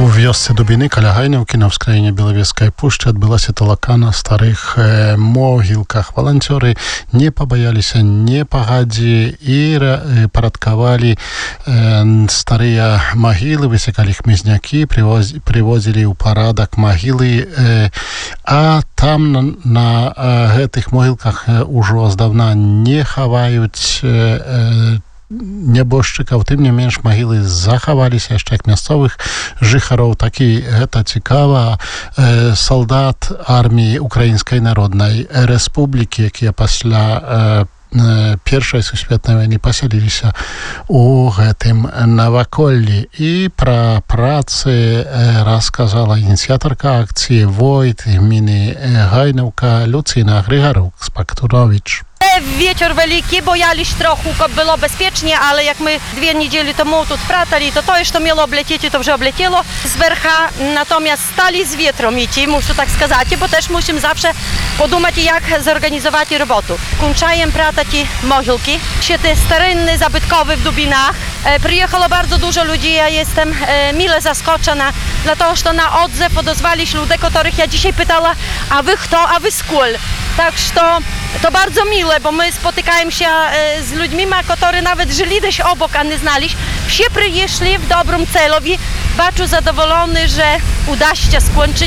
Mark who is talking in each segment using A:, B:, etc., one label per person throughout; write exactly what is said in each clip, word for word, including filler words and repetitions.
A: У вёсцы Дубіны каля Гайнаўкі на ўскраіне Белавежскай пушчы адбылася талака на старых э, могілках. Валанцёры не пабаяліся непагадзі і э, парадкавалі э, старыя магілы, высякалі хмызнякі, прывоз, прывозілі ў парадак магілы, э, а там на, на э, гэтых могілках э, ужо здаўна не хаваюць э, э, нябожчыкаў, тым не менш магілы захаваліся яшчэ як мясцовых жыхароў, так і гэта цікава. Э, салдат арміі Украінскай Народнай Рэспублікі, якія пасля э, Першай сусветнай вайны пасяліліся у гэтым наваколлі. І пра працы э, расказала ініцыятарка акцыі Войт гміны Гайнаўка Люцина Григорук-Spakturovich.
B: Wieczór wielki, bojaliśmy trochę, żeby było bezpiecznie, ale jak my dwie niedzieli temu tu spratali, to to już to miało oblecieć, to już obleciało z wercha, natomiast stali z wietrą iść, muszę tak сказать, bo też musimy zawsze podumać, jak zorganizować robotę. Kończajem pratać mogilki, święty starynny, zabytkowy w Dubinach. E, przyjechało bardzo dużo ludzi, ja jestem e, mile zaskoczona, dlatego że na odzew odezwali się ludzie, których ja dzisiaj pytała, a wy kto, a wy skól. Tak, że to, to bardzo miłe, bo my spotykamy się e, z ludźmi, którzy nawet żyli gdzieś obok, a nie znaliśmy. Wszyscy przyszli w dobrym celowi, bardzo zadowolony, że uda się skończyć,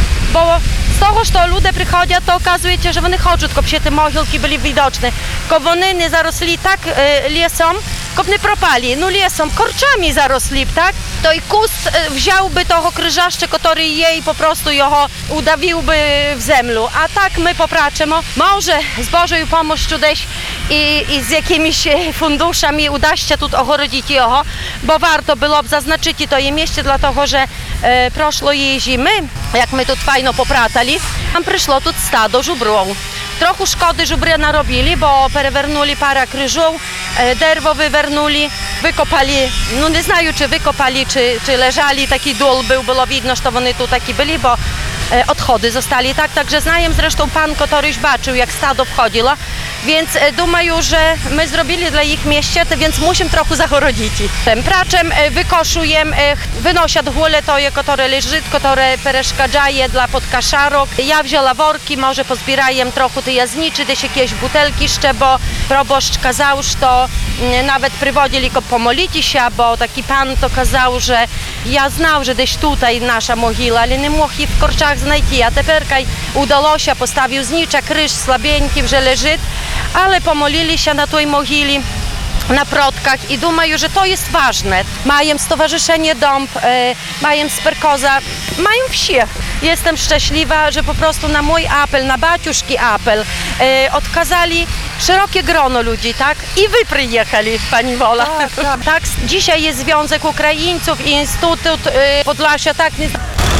B: bo z tego, że ludzie przychodzą, to okazuje się, że oni chodzą, tylko przy te mogilki byli widoczne. Tylko oni nie zarosli tak e, lesem, tylko nie propali, no lesem, korczami zarosli, tak? To i kust wziąłby tego kryżaszcza, który jej po prostu jego udawiłby w zemlu. A tak my popraczymy, może z Bożej pomocą gdzieś i, i z jakimiś funduszami uda się tu ogrodzić jego, bo warto byłoby zaznaczyć to je mieście, dlatego że e, proszłej zimy, jak my tu fajno popratali, tam przyszło tu stado żubrów. Trochę szkody żubry narobili, bo perewernuli parę kryżów, e, derwo wywernuli, wykopali, no nie znają czy wykopali, czy, czy leżali, taki dół był, było widno, że oni tu taki byli, bo e, odchody zostali, tak, także znajem zresztą pan, który już baczył, jak stado wchodziło, więc e, думаю, że my zrobili dla ich mieście, więc musimy trochę zachorodzić. Tym praczem e, wykoszujem, e, wynoszę gule to, które leży, które przeszkadzaje dla podkaszarok. Ja wzięła worki, może pozbierajem trochę te jazniczy, gdzieś jakieś butelki jeszcze, bo proboszcz kazał, że to m, nawet przywodzili go pomolić się, bo taki pan to kazał, że ja znał, że gdzieś tutaj nasza mogiła, ale nie mógł ich w korczach znajти. A teraz udało się, postawił znicza, kryż słabieńki, że leży, ale pomolili się na tej mogili na protkach i думаю, że to jest ważne. Mają Stowarzyszenie Dąb, e, mają Sperkoza, mają wsie. Jestem szczęśliwa, że po prostu na mój apel, na baciuszki apel e, odkazali szerokie grono ludzi, tak? I wy przyjechali, pani Wola. Tak, tak. Tak, dzisiaj jest Związek Ukraińców i Instytut e, Podlasia, tak? Nie...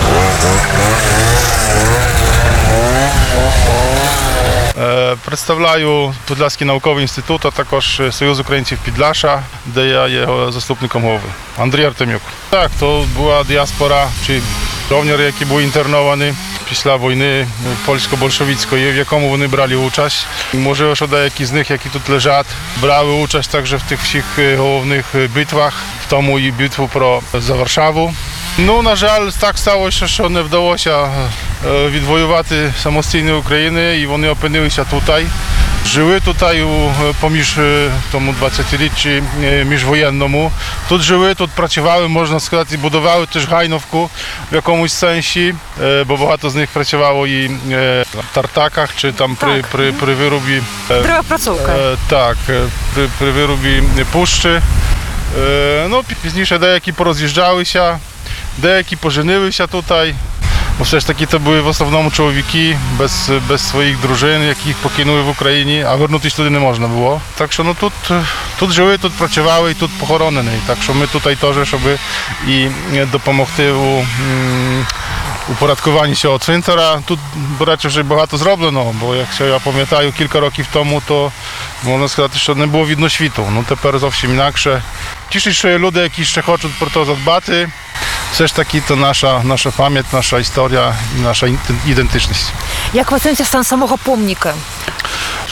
C: Представляю Подільський науковий інститут, а також Союз українців Підляша, де я є його заступником голови. Андрій Артемюк. Так, то була діаспора, чи жовніри, які були інтерновані після війни польсько-большевицької, в якому вони брали участь. Можливо, що деякі з них, які тут лежать, брали участь також в тих всіх головних битвах, в тому і битву про за Варшаву. Ну, на жаль, так сталося, що не вдалося відвоювати самостійну Україну, і вони опинилися тут. Жили тут поміж тому двадцятиріччі міжвоєнному. Тут жили, тут працювали, можна сказати, будували теж Гайновку в якомусь сенсі, бо багато з них працювало і в Тартаках, чи там при, при, при вирубі, так, при, при вирубі пущі. Ну, пізніше деякі пороз'їжджалися, деякі поженилися тут, бо все ж таки то були в основному чоловіки без, без своїх дружин, яких покинули в Україні, а вернутися туди не можна було. Так що ну, тут, тут жили, тут працювали і тут похоронені. Так що ми тут теж, щоб і допомогти у упорядкуванні цього цвинтара. Тут, до речі, вже багато зроблено, бо якщо я пам'ятаю, кілька років тому, то можна сказати, що не було видно світу. Ну тепер зовсім інакше. Тішить, що є люди, які ще хочуть про це задбати. Все ж таки to nasza, nasza pamięć, nasza historia i nasza identyczność.
D: Jak oceniacie stan samego pomnika?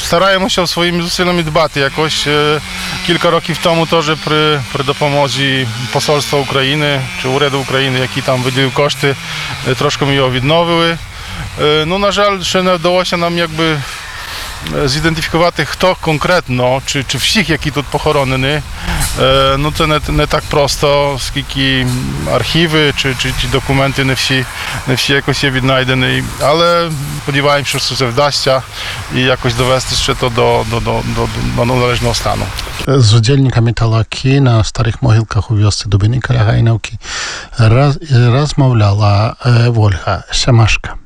C: Стараємо się своїми зусиллями дбати. Якось кілька років тому теж при, при допомозі посольства України чи уряду України, які там виділив кошти, трошки ми його відновили. Ну, на жаль, ще не вдалося нам якби зідентифікувати, хто конкретно, чи, чи всіх, які тут похоронені. Ну, це не, не так просто, оскільки архіви чи, чи, чи документи не всі, не всі якось є віднайдені. Але сподіваємося, що це вдасться і якось довести ще то до, до, до, до, до належного стану.
A: Z udzielnikami Talaki na starych mogilkach u wiosce Dubiny Kaля Гайнавки roz, rozmawiała Wolga Семашка.